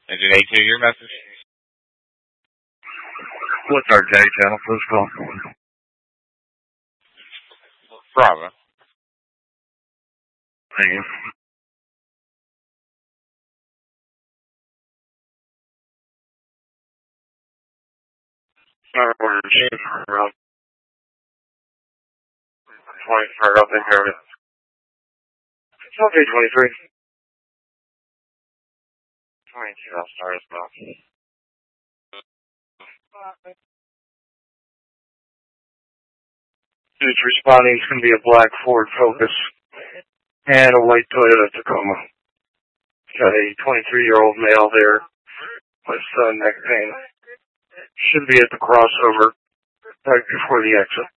Engine A2, your message. What's our J channel? Please call. Bravo. Thank you. Order change around 23rd up in here. It's okay, 23. 22, I'll start as well. It's responding. It's going to be a black Ford Focus and a white Toyota Tacoma. Got a 23-year-old male there with neck pain. Should be at the crossover right before the exit.